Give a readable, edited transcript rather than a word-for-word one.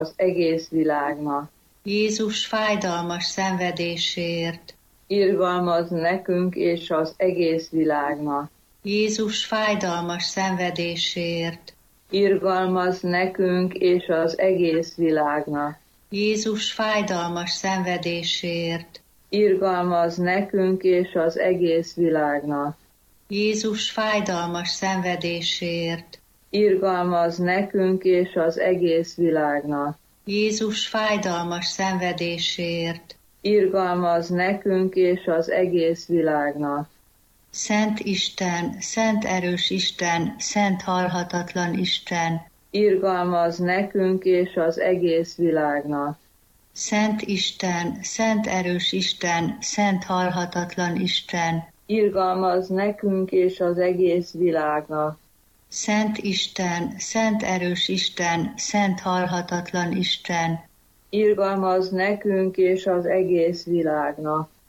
az egész világnak. Jézus fájdalmas szenvedésért, Irgalmaz nekünk és az egész világnak. Jézus fájdalmas szenvedésért, Irgalmaz nekünk és az egész világnak. Jézus fájdalmas szenvedésért, Irgalmaz nekünk és az egész világnak. Jézus fájdalmas szenvedésért, Irgalmaz nekünk és az egész világnak. Jézus fájdalmas szenvedésért, Irgalmaz nekünk és az egész világnak. Szent Isten, szent erős Isten, szent halhatatlan Isten, Irgalmaz nekünk és az egész világnak. Szent Isten, szent erős Isten, szent halhatatlan Isten, Irgalmaz nekünk és az egész világnak. Szent Isten, szent erős Isten, szent halhatatlan Isten, Irgalmaz nekünk és az egész világnak.